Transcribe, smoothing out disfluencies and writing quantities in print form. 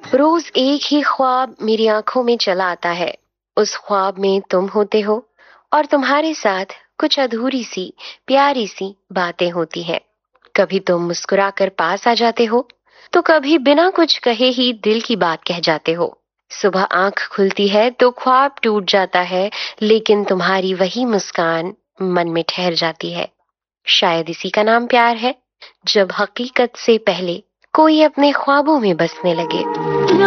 रोज एक ही ख्वाब मेरी आंखों में चला आता है। उस ख्वाब में तुम होते हो और तुम्हारे साथ कुछ अधूरी सी प्यारी सी बातें होती हैं। कभी तुम मुस्कुराकर पास आ जाते हो, तो कभी बिना कुछ कहे ही दिल की बात कह जाते हो। सुबह आंख खुलती है तो ख्वाब टूट जाता है, लेकिन तुम्हारी वही मुस्कान मन में ठहर जाती है। शायद इसी का नाम प्यार है, जब हकीकत से पहले कोई अपने ख्वाबों में बसने लगे।